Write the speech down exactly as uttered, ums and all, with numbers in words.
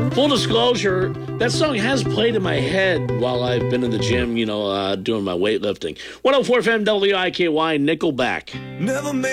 Full disclosure, that song has played in my head while I've been in the gym, you know, uh, doing my weightlifting. one oh four F M W I K Y, Nickelback. Never